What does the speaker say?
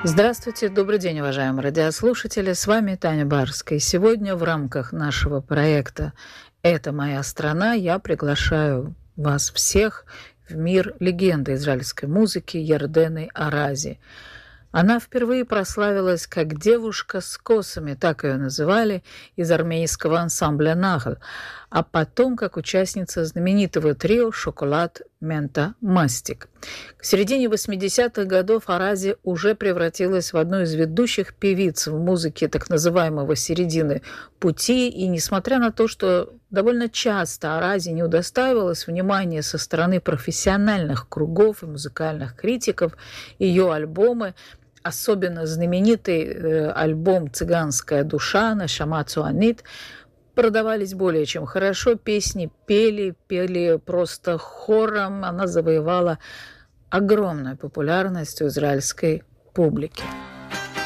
Здравствуйте, добрый день, уважаемые радиослушатели. С вами Таня Барская. Сегодня в рамках нашего проекта «Это моя страна» я приглашаю вас всех в мир легенды израильской музыки Ярдены Арази. Она впервые прославилась как девушка с косами, так ее называли, из армейского ансамбля «Нахаль», а потом как участница знаменитого трио «Шоколад, мента, мастик». К середине 80-х годов Арази уже превратилась в одну из ведущих певиц в музыке так называемого середины пути, и несмотря на то, что довольно часто Арази не удостаивалась внимания со стороны профессиональных кругов и музыкальных критиков, ее альбомы, особенно знаменитый альбом «Цыганская душа» «Нешама цуанит», продавались более чем хорошо, песни пели просто хором, она завоевала огромную популярность у израильской публики.